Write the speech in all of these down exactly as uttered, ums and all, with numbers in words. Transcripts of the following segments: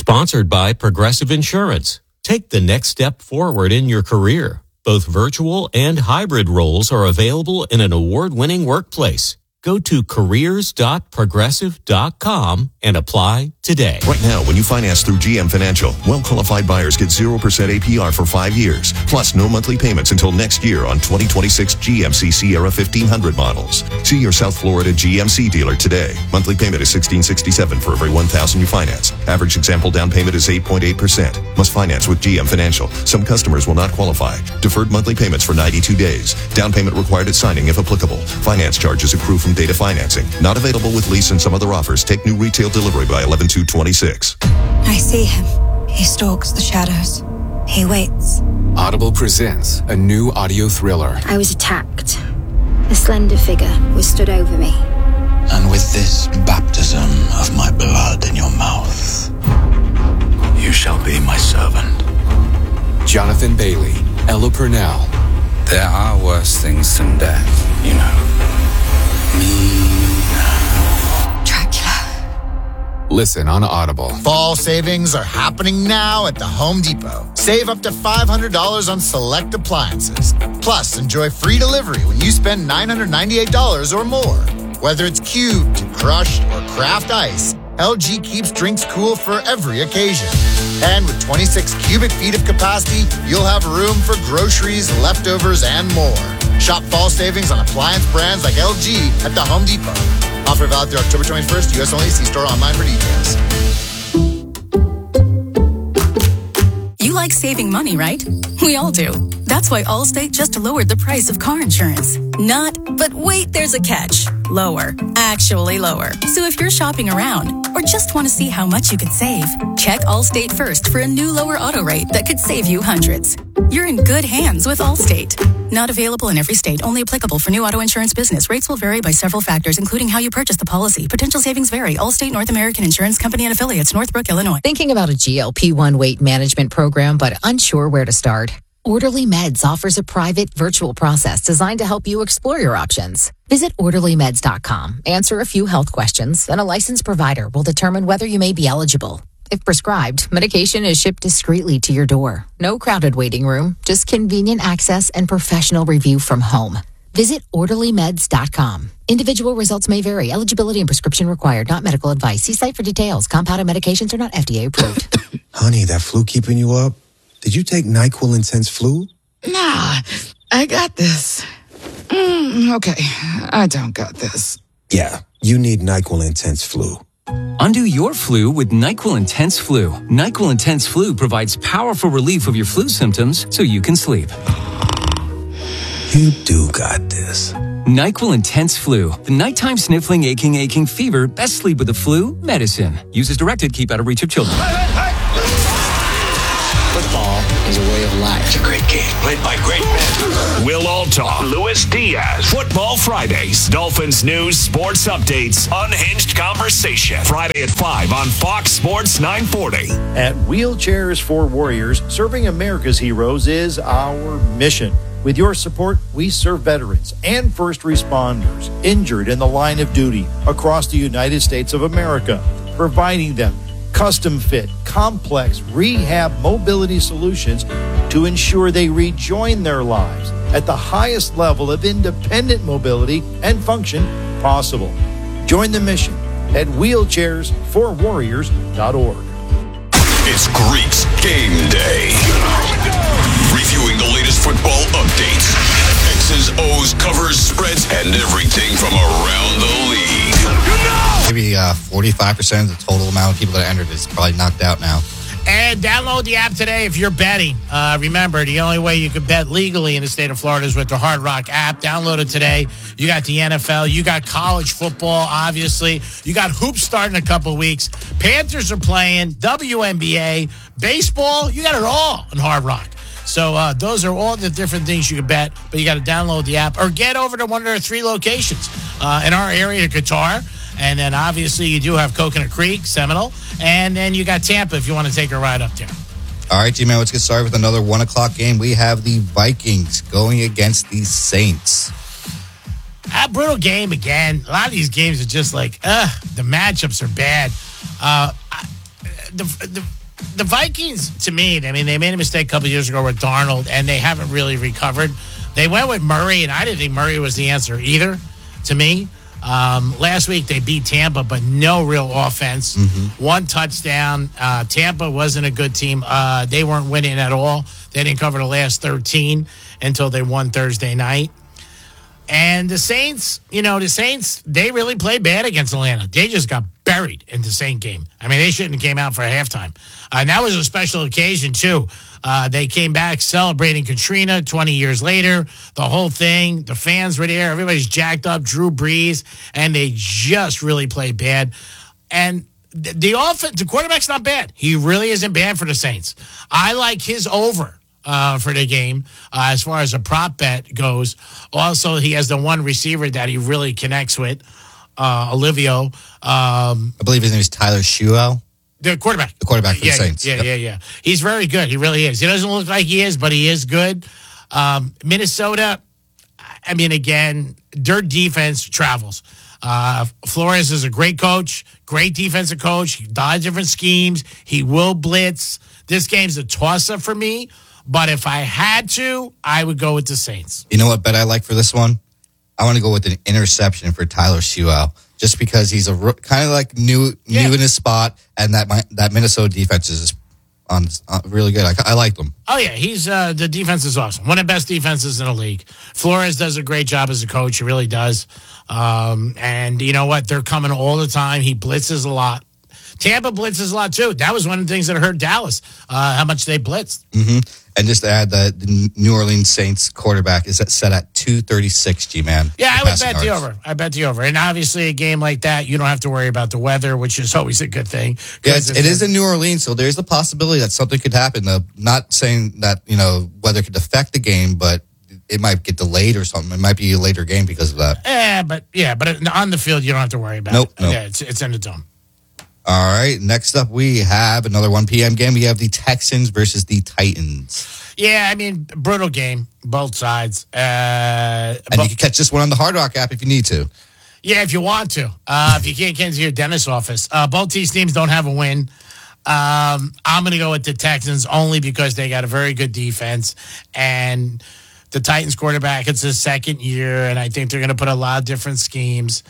Sponsored by Progressive Insurance. Take the next step forward in your career. Both virtual and hybrid roles are available in an award-winning workplace. Go to careers dot progressive dot com and apply today. Right now, when you finance through G M Financial, well-qualified buyers get zero percent A P R for five years, plus no monthly payments until next year on twenty twenty-six G M C Sierra fifteen hundred models. See your South Florida G M C dealer today. Monthly payment is sixteen sixty-seven for every one thousand you finance. Average example down payment is eight point eight percent. Must finance with G M Financial. Some customers will not qualify. Deferred monthly payments for ninety-two days. Down payment required at signing if applicable. Finance charges accrue from data financing. Not available with lease and some other offers. Take new retail delivery by eleven two twenty-six. I see him. He stalks the shadows. He waits. Audible presents a new audio thriller. I was attacked. A slender figure was stood over me. And with this baptism of my blood in your mouth, you shall be my servant. Jonathan Bailey, Ella Purnell. There are worse things than death, you know. Me. Listen on Audible. Fall savings are happening now at the Home Depot. Save up to five hundred dollars on select appliances. Plus, enjoy free delivery when you spend nine hundred ninety-eight dollars or more. Whether it's cubed, crushed, or craft ice, L G keeps drinks cool for every occasion. And with twenty-six cubic feet of capacity, you'll have room for groceries, leftovers, and more. Shop fall savings on appliance brands like L G at the Home Depot. Offer valid through October twenty-first. U S only. See store online for details. You like saving money, right? We all do. That's why Allstate just lowered the price of car insurance. Not, but wait, there's a catch. Lower. Actually lower. So if you're shopping around or just want to see how much you could save, check Allstate first for a new lower auto rate that could save you hundreds. You're in good hands with Allstate. Not available in every state. Only applicable for new auto insurance business. Rates will vary by several factors, including how you purchase the policy. Potential savings vary. Allstate North American Insurance Company and Affiliates, Northbrook, Illinois. Thinking about a G L P one weight management program, but unsure where to start? Orderly Meds offers a private virtual process designed to help you explore your options. Visit orderly meds dot com, answer a few health questions, and a licensed provider will determine whether you may be eligible. If prescribed, medication is shipped discreetly to your door. No crowded waiting room, just convenient access and professional review from home. Visit orderly meds dot com. Individual results may vary. Eligibility and prescription required. Not medical advice. See site for details. Compounded medications are not F D A approved. Honey, that flu keeping you up? Did you take NyQuil Intense Flu? Nah, I got this. Mm, okay, I don't got this. Yeah, you need NyQuil Intense Flu. Undo your flu with NyQuil Intense Flu. NyQuil Intense Flu provides powerful relief of your flu symptoms so you can sleep. You do got this. NyQuil Intense Flu. The nighttime sniffling, aching, aching fever. Best sleep with the flu medicine. Use as directed. Keep out of reach of children. Hey, hey, hey. Football is a way of life. It's a great game, played by great men. Will Altoff, Luis Diaz. Football Fridays. Dolphins news, sports updates, unhinged conversation. Friday at five on Fox Sports nine forty. At Wheelchairs for Warriors, serving America's heroes is our mission. With your support, we serve veterans and first responders injured in the line of duty across the United States of America, providing them custom-fit, complex rehab mobility solutions to ensure they rejoin their lives at the highest level of independent mobility and function possible. Join the mission at wheelchairs for warriors dot org. It's Greeks Game Day. Reviewing the latest football updates, X's, O's, covers, spreads, and everything from around the league. Maybe uh, forty-five percent of the total amount of people that entered is probably knocked out now. And download the app today if you're betting. Uh, remember, the only way you can bet legally in the state of Florida is with the Hard Rock app. Download it today. You got the N F L. You got college football, obviously. You got hoops starting in a couple of weeks. Panthers are playing. W N B A. Baseball. You got it all on Hard Rock. So uh, those are all the different things you can bet, but you got to download the app or get over to one of their three locations. Uh, in our area, Qatar, and then obviously you do have Coconut Creek, Seminole, and then you got Tampa if you want to take a ride up there. All right, G-Man, let's get started with another one o'clock game. We have the Vikings going against the Saints. A brutal game again. A lot of these games are just like, ugh, the matchups are bad. Uh, the, the the Vikings, to me, I mean, they made a mistake a couple years ago with Darnold, and they haven't really recovered. They went with Murray, and I didn't think Murray was the answer either, to me. Um, last week, they beat Tampa, but no real offense. Mm-hmm. One touchdown. Uh, Tampa wasn't a good team. Uh, they weren't winning at all. They didn't cover the last thirteen until they won Thursday night. And the Saints, you know, the Saints, they really played bad against Atlanta. They just got buried in the Saint game. I mean, they shouldn't have came out for a halftime. Uh, and that was a special occasion, too. Uh, they came back celebrating Katrina twenty years later. The whole thing, the fans were there. Everybody's jacked up, Drew Brees, and they just really played bad. And the, the offense, the quarterback's not bad. He really isn't bad for the Saints. I like his over. Uh, for the game, uh, as far as a prop bet goes. Also, he has the one receiver that he really connects with, uh, Olivio. Um, I believe his name is Tyler Shuel. The quarterback. The quarterback for yeah, the Saints. Yeah, yep. yeah, yeah. He's very good. He really is. He doesn't look like he is, but he is good. Um, Minnesota, I mean, again, their defense travels. Uh, Flores is a great coach, great defensive coach. He does different schemes. He will blitz. This game's a toss-up for me. But if I had to, I would go with the Saints. You know what bet I like for this one? I want to go with an interception for Tyler Shuel, just because he's a kind of like new yeah. new in his spot, and that that Minnesota defense is on uh, really good. I, I like them. Oh yeah, he's uh, the defense is awesome. One of the best defenses in the league. Flores does a great job as a coach. He really does. Um, and you know what? They're coming all the time. He blitzes a lot. Tampa blitzes a lot too. That was one of the things that hurt Dallas. Uh, how much they blitzed. Mm-hmm. And just to add, the, the New Orleans Saints quarterback is set at two thirty-six, G-Man. Yeah, I would bet yards. the over. I bet the over. And obviously, a game like that, you don't have to worry about the weather, which is always a good thing. Yeah, it's, it is in New Orleans, so there's the possibility that something could happen. Though, not saying that, you know, weather could affect the game, but it might get delayed or something. It might be a later game because of that. Yeah, but yeah, but on the field, you don't have to worry about nope, it. Nope. Yeah, it's, it's in the dome. All right, next up we have another one p.m. game. We have the Texans versus the Titans. Yeah, I mean, brutal game, both sides. Uh, and but, you can catch this one on the Hard Rock app if you need to. Yeah, if you want to. Uh, if you can't get into your dentist's office. Uh, both these teams don't have a win. Um, I'm going to go with the Texans only because they got a very good defense. And the Titans quarterback, it's his second year, and I think they're going to put a lot of different schemes.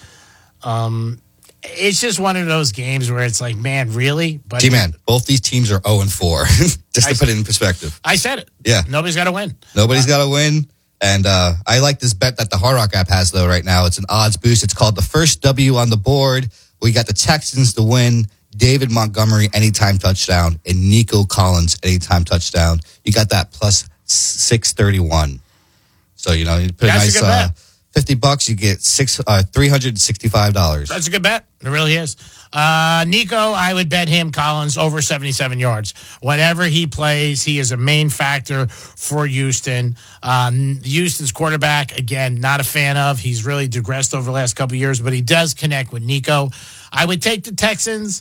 Um It's just one of those games where it's like, man, really? But G-Man, both these teams are oh and four, just to I, put it in perspective. I said it. Yeah. Nobody's got to win. Nobody's uh, got to win. And uh, I like this bet that the Hard Rock app has, though, right now. It's an odds boost. It's called the first W on the board. We got the Texans to win, David Montgomery anytime touchdown, and Nico Collins anytime touchdown. You got that plus six thirty-one. So, you know, you put That's a nice... A good bet. Uh, fifty bucks, you get six, uh, three hundred sixty-five dollars. That's a good bet. It really is. Uh, Nico, I would bet him Collins over seventy-seven yards. Whenever he plays, he is a main factor for Houston. Um, Houston's quarterback, again, not a fan of. He's really digressed over the last couple of years, but he does connect with Nico. I would take the Texans.